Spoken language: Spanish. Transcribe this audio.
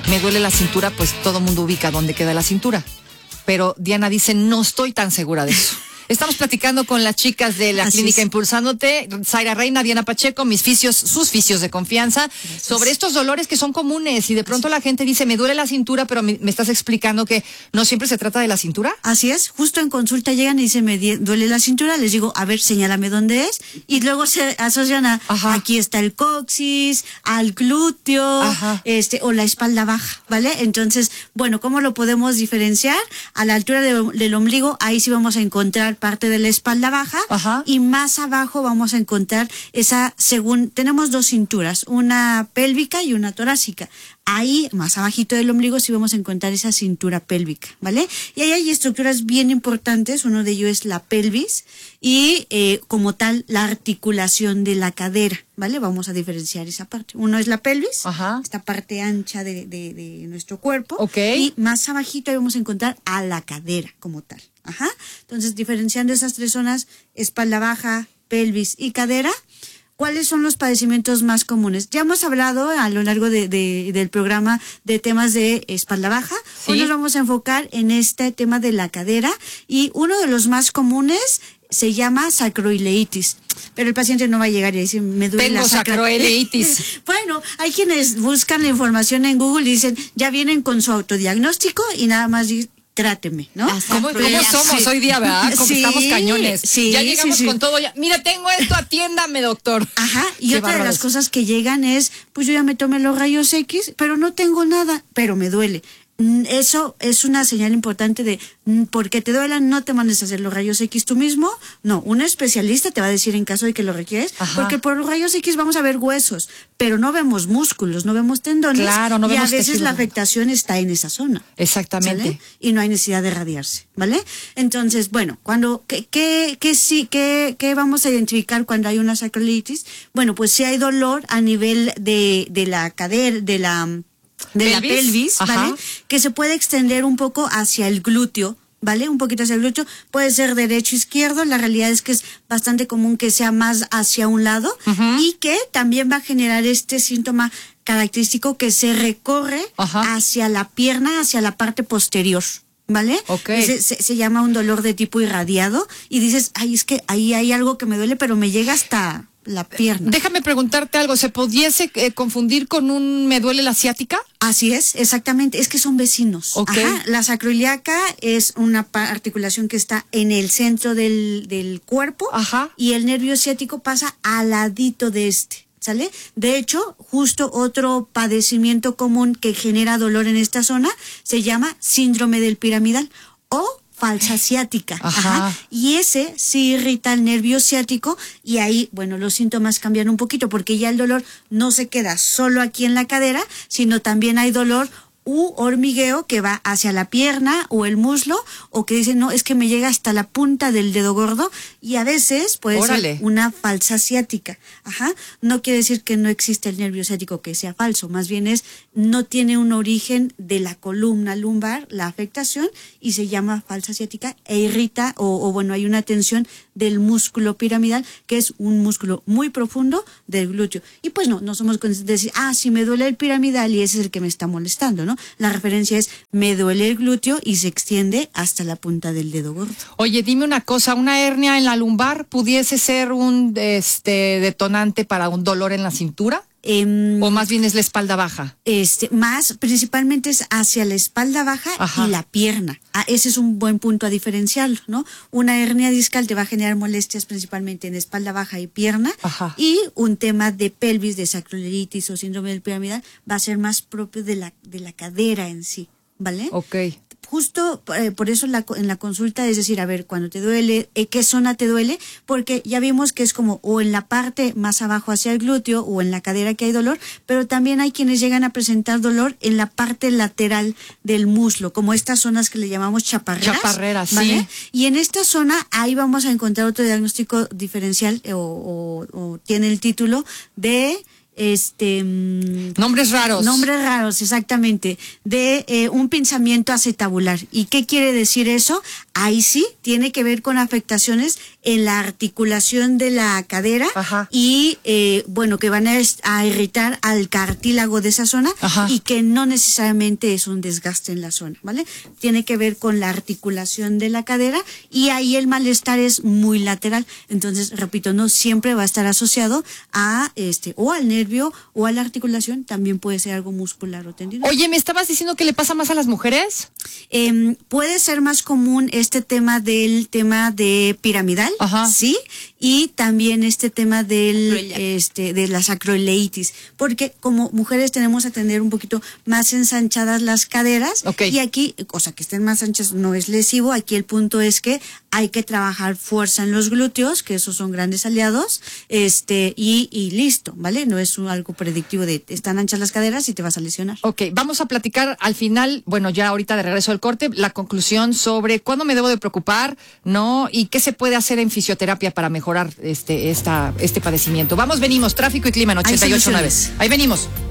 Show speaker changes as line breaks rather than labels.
me duele la cintura, pues todo el mundo ubica dónde queda la cintura. Pero Diana dice, no estoy tan segura de eso. Estamos platicando con las chicas de la clínica Impulsándote, Zaira Reina, Diana Pacheco, sus fisios de confianza, sobre estos dolores que son comunes y de pronto la gente dice, me duele la cintura, pero me estás explicando que no siempre se trata de la cintura.
Así es, justo en consulta llegan y dicen, me duele la cintura, les digo, a ver, señálame dónde es, y luego se asocian a, aquí está el coxis, al glúteo, o la espalda baja, ¿vale? Entonces, bueno, ¿cómo lo podemos diferenciar? A la altura del ombligo, ahí sí vamos a encontrar parte de la espalda baja, y más abajo vamos a encontrar tenemos dos cinturas, una pélvica y una torácica. Ahí, más abajito del ombligo, sí vamos a encontrar esa cintura pélvica, ¿vale? Y ahí hay estructuras bien importantes, uno de ellos es la pelvis y como tal la articulación de la cadera, ¿vale? Vamos a diferenciar esa parte. Uno es la pelvis, esta parte ancha de nuestro cuerpo, y más abajito ahí vamos a encontrar a la cadera como tal. Entonces, diferenciando esas tres zonas, espalda baja, pelvis y cadera, ¿cuáles son los padecimientos más comunes? Ya hemos hablado a lo largo del programa de temas de espalda baja. Hoy nos vamos a enfocar en este tema de la cadera, y uno de los más comunes se llama sacroileitis. Pero el paciente no va a llegar y dice, me duele la
sacroileitis.
Bueno, hay quienes buscan la información en Google y dicen, ya vienen con su autodiagnóstico y nada más dicen, tráteme, ¿no?
¿Cómo somos hoy día, verdad? Como estamos cañones. Ya llegamos con todo. Mira, tengo esto, atiéndame, doctor.
Y otra de las cosas que llegan es, pues yo ya me tomé los rayos X, pero no tengo nada, pero me duele. Eso es una señal importante de, porque te duelan, no te mandes a hacer los rayos X tú mismo. No, un especialista te va a decir en caso de que lo requieres, porque por los rayos X vamos a ver huesos, pero no vemos músculos, no vemos tendones, no vemos, y a veces tejido. La afectación está en esa zona.
Exactamente.
¿Sale? Y no hay necesidad de radiarse, ¿vale? Entonces, bueno, ¿qué vamos a identificar cuando hay una sacroileitis? Bueno, pues si hay dolor a nivel de la cadera, de la pelvis, ¿vale? Que se puede extender un poco hacia el glúteo, ¿vale? Un poquito hacia el glúteo, puede ser derecho, izquierdo, la realidad es que es bastante común que sea más hacia un lado, y que también va a generar este síntoma característico que se recorre hacia la pierna, hacia la parte posterior, ¿vale? Se llama un dolor de tipo irradiado, y dices, ay, es que ahí hay algo que me duele, pero me llega hasta la pierna.
Déjame preguntarte algo, ¿se pudiese confundir con un me duele la ciática?
Así es, exactamente, es que son vecinos. La sacroiliaca es una articulación que está en el centro del cuerpo, y el nervio ciático pasa al ladito de este, ¿sale? De hecho, justo otro padecimiento común que genera dolor en esta zona se llama síndrome del piramidal o falsa ciática. Y ese sí irrita el nervio ciático, y ahí, bueno, los síntomas cambian un poquito porque ya el dolor no se queda solo aquí en la cadera, sino también hay dolor u hormigueo que va hacia la pierna o el muslo, o que dicen, no, es que me llega hasta la punta del dedo gordo, y a veces puede ser una falsa ciática. No quiere decir que no existe el nervio ciático que sea falso, más bien no tiene un origen de la columna lumbar, la afectación, y se llama falsa ciática, e irrita, o bueno, hay una tensión del músculo piramidal, que es un músculo muy profundo del glúteo. Y pues no somos conscientes de decir, si me duele el piramidal y ese es el que me está molestando, ¿no? La referencia es, me duele el glúteo y se extiende hasta la punta del dedo gordo.
Oye, dime una cosa, ¿una hernia en la lumbar pudiese ser un detonante para un dolor en la cintura? ¿O más bien es la espalda baja?
Principalmente es hacia la espalda baja y la pierna. Ese es un buen punto a diferenciarlo, ¿no? Una hernia discal te va a generar molestias principalmente en espalda baja y pierna, y un tema de pelvis, de sacroileitis o síndrome del piramidal va a ser más propio de la cadera en sí, ¿vale? Justo por eso en la consulta es decir, a ver, cuando te duele, ¿qué zona te duele? Porque ya vimos que es como o en la parte más abajo hacia el glúteo o en la cadera que hay dolor, pero también hay quienes llegan a presentar dolor en la parte lateral del muslo, como estas zonas que le llamamos chaparreras.
Chaparreras,
¿vale? Y en esta zona ahí vamos a encontrar otro diagnóstico diferencial o tiene el título de
nombres raros,
exactamente, de un pinzamiento acetabular. ¿Y qué quiere decir eso? ahí sí tiene que ver con afectaciones en la articulación de la cadera.
Ajá.
Y bueno, que van a irritar al cartílago de esa zona.
Ajá.
Y que no necesariamente es un desgaste en la zona, ¿vale? Tiene que ver con la articulación de la cadera y ahí el malestar es muy lateral. Entonces, repito, no siempre va a estar asociado a o al nervio o a la articulación, también puede ser algo muscular o tendinoso.
Oye, ¿me estabas diciendo que le pasa más a las mujeres?
Puede ser más común este tema de piramidal,
ajá,
sí, y también este tema de la sacroileitis, porque como mujeres tenemos a tener un poquito más ensanchadas las caderas,
okay,
y aquí, cosa que estén más anchas no es lesivo, aquí el punto es que hay que trabajar fuerza en los glúteos, que esos son grandes aliados, y listo, ¿vale? No es algo predictivo de están anchas las caderas y te vas a lesionar.
Ok, vamos a platicar al final, bueno, ya ahorita de regreso al corte, la conclusión sobre cuándo me debo de preocupar, ¿no? Y qué se puede hacer en fisioterapia para mejorar este padecimiento. Vamos, venimos, tráfico y clima en 88.9. Ahí venimos.